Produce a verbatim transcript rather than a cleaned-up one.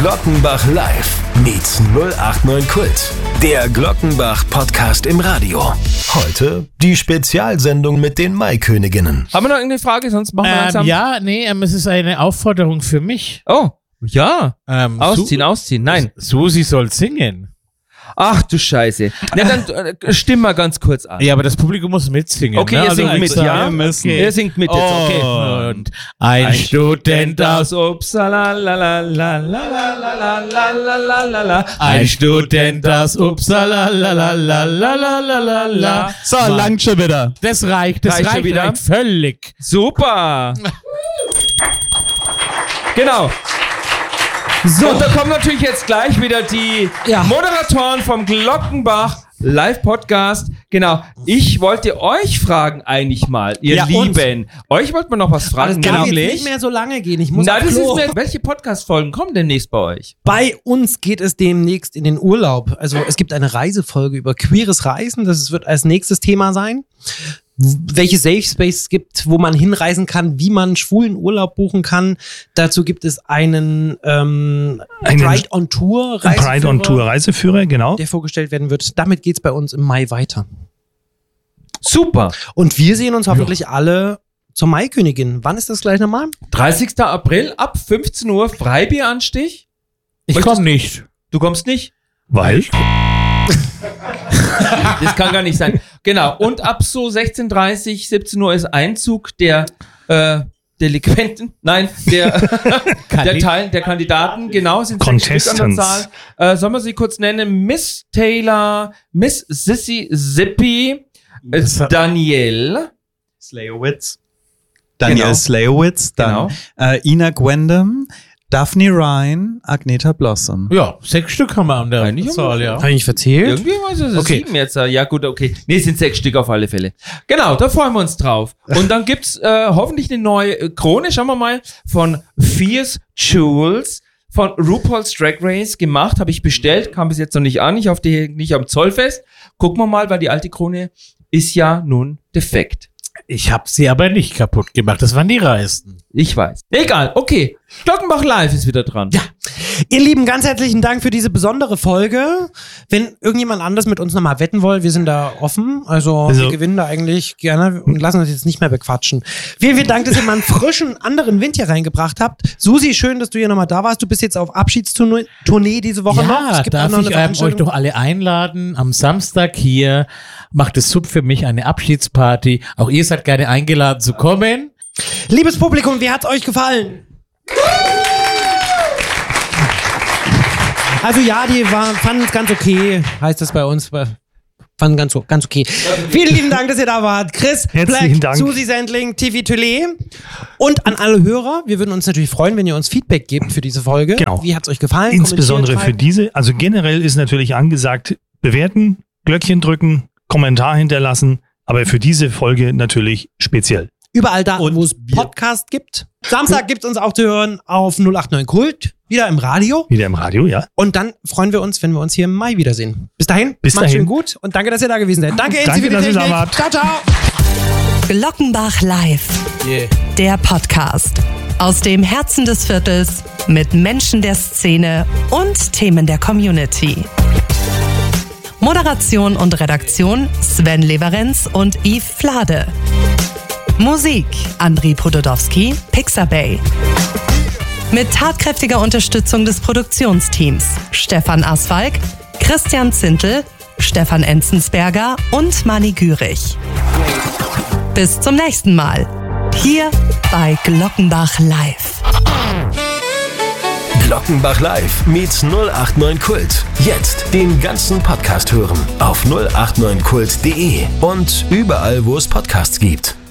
Glockenbach Live meets null acht neun Kult. Der Glockenbach-Podcast im Radio. Heute die Spezialsendung mit den Maiköniginnen. Haben wir noch irgendeine Frage? Sonst machen wir ähm, langsam. Ja, nee, ähm, es ist eine Aufforderung für mich. Oh, ja. Ähm, ausziehen, Su- ausziehen. Nein. Susi soll singen. Ach du Scheiße. Na, dann äh, stimm mal ganz kurz an. Ja, aber das Publikum muss mitsingen. Okay, ne? ihr also singt mit, extra- ja? Okay. Ihr singt mit jetzt, okay. Und ein, ein Student aus Uppsala, la la la la la la la la la la la. Ein Student aus Uppsala, la la la la la la la la. So, langt schon wieder. Das reicht, das Reicht schon reicht, wieder? reicht völlig. Super. Genau. So. Und da kommen natürlich jetzt gleich wieder die Ja. Moderatoren vom Glockenbach Live-Podcast. Genau. Ich wollte euch fragen eigentlich mal, ihr Ja, Lieben. Euch wollte man noch was fragen, Das darf jetzt nämlich... nicht mehr so lange gehen. Ich muss Na, auf das Klo. ist mir, welche Podcast-Folgen kommen demnächst bei euch? Bei uns geht es demnächst in den Urlaub. Also es gibt eine Reisefolge über queeres Reisen. Das wird als nächstes Thema sein. Welche Safe Space es gibt, wo man hinreisen kann, wie man schwulen Urlaub buchen kann. Dazu gibt es einen, ähm, Einen Pride on Tour Reiseführer, Pride on Tour Reiseführer, genau. der vorgestellt werden wird. Damit geht's bei uns im Mai weiter. Super. Und wir sehen uns hoffentlich alle zur Maikönigin. Wann ist das gleich nochmal? dreißigster April ab fünfzehn Uhr Freibieranstich. Ich Möchtest- komme nicht. Du kommst nicht? Weil? Das kann gar nicht sein. Genau. Und ab so sechzehn Uhr dreißig, siebzehn Uhr ist Einzug der äh, Delinquenten. Nein, der, der Teil der Kandidaten. Genau, sind sechs Stück an der Zahl. Contestants. Äh, sollen wir sie kurz nennen? Miss Taylor, Miss Sissy Zippy, äh, Danielle. Slejowitz. Daniel Genau. Slejowitz. Dann Genau. äh, Ina Gwendom, Daphne Ryan, Agneta Blossom. Ja, sechs Stück haben wir an der Eigentlich Zahl, ja. Habe ich verzählt? Irgendwie war es also Okay. sieben jetzt. äh, Ja gut, okay. Nee, es sind sechs Stück auf alle Fälle. Genau, da freuen wir uns drauf. Und dann gibt's äh, hoffentlich eine neue äh, Krone, schauen wir mal, von Fierce Jewels, von RuPaul's Drag Race gemacht. Habe ich bestellt, kam bis jetzt noch nicht an. Ich hoffe, die hängt nicht am Zollfest. Gucken wir mal, weil die alte Krone ist ja nun defekt. Ich habe sie aber nicht kaputt gemacht. Das waren die Reisten. Ich weiß. Egal, okay. Glockenbach Live ist wieder dran. Ja. Ihr Lieben, ganz herzlichen Dank für diese besondere Folge. Wenn irgendjemand anders mit uns nochmal wetten will, wir sind da offen. Also, Also- wir gewinnen da eigentlich gerne und lassen uns jetzt nicht mehr bequatschen. Vielen, vielen Dank, dass ihr mal einen frischen, anderen Wind hier reingebracht habt. Susi, schön, dass du hier nochmal da warst. Du bist jetzt auf Abschiedstournee Tournee diese Woche noch. Ja, Es gibt auch darf noch ich eine ähm, euch Veranstaltung. doch alle einladen. Am Samstag hier macht es Sub für mich eine Abschiedsparty. Auch ihr seid gerne eingeladen zu kommen. Liebes Publikum, wie hat's euch gefallen? Also ja, die fanden es ganz okay, heißt das bei uns. Fanden ganz, ganz okay. Vielen lieben Dank, dass ihr da wart. Chris Herzlichen Black, Dank. Susi Sendling, T V Tele und an alle Hörer. Wir würden uns natürlich freuen, wenn ihr uns Feedback gebt für diese Folge. Genau. Wie hat's euch gefallen? Insbesondere für Kommentiert, diese, also generell ist natürlich angesagt, bewerten, Glöckchen drücken, Kommentar hinterlassen, aber für diese Folge natürlich speziell. Überall da, Und wo es wir- Podcast gibt. Samstag gibt's uns auch zu hören auf null acht neun Kult, wieder im Radio. Wieder im Radio, ja. Und dann freuen wir uns, wenn wir uns hier im Mai wiedersehen. Bis dahin, Bis macht's dahin. schön gut und danke, dass ihr da gewesen seid. Danke, Enzi, Danke, für die dass ihr da Technik. wart. Ciao, ciao. Glockenbach Live. Der Podcast. Aus dem Herzen des Viertels mit Menschen der Szene und Themen der Community. Moderation und Redaktion Sven Leverenz und Yves Flade. Musik Andriy Pododowski, Pixabay. Mit tatkräftiger Unterstützung des Produktionsteams Stefan Asfalk, Christian Zintel, Stefan Enzensberger und Mani Gürich. Bis zum nächsten Mal. Hier bei Glockenbach Live. Glockenbach Live meets null acht neun Kult. Jetzt den ganzen Podcast hören auf null acht neun kult punkt de und überall, wo es Podcasts gibt.